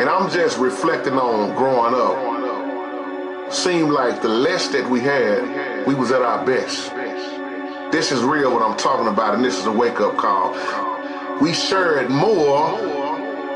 And I'm just reflecting on growing up. Seemed like the less that we had, we was at our best. This is real what I'm talking about, and this is a wake-up call. We shared more